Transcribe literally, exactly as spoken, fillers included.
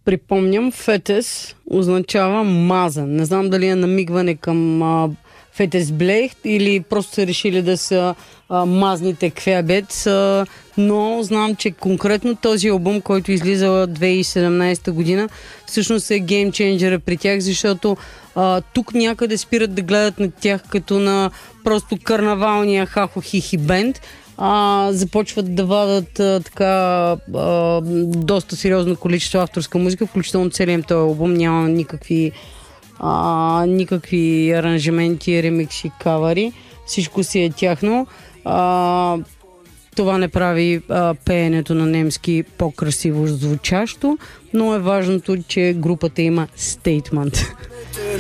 припомням, фетес означава мазан. Не знам дали е намигване към а, фетес блехт или просто са решили да са а, мазните квебец, а, но знам, че конкретно този албум, който излиза две хиляди и седемнадесета година, всъщност е геймченджера при тях, защото а, тук някъде спират да гледат на тях като на просто карнавалния хахо-хихи бенд, а, започват да вадат а, така а, доста сериозно количество авторска музика, включително целият този албум няма никакви а, никакви аранжименти, ремикси, кавари. Всичко си е тяхно. А, това не прави а, пеенето на немски по-красиво звучащо, но е важното, че групата има стейтмент.